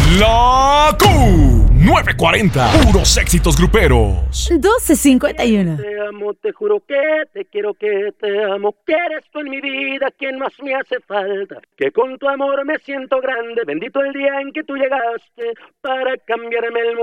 La Q940. Puros éxitos gruperos. 12:51. Te amo, te juro que te quiero, que te amo, que eres tú en mi vida quien más me hace falta, que con tu amor me siento grande, bendito el día en que tú llegaste para cambiarme el mundo.